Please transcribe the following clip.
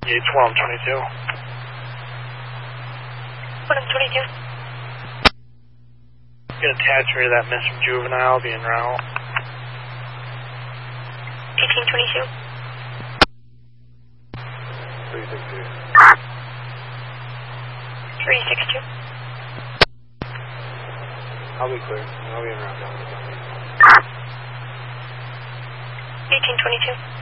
Gates 122. 122. Get attached to that missing juvenile being route. 1822. 362. 362. I'll be clear. I'll be in route. 1822.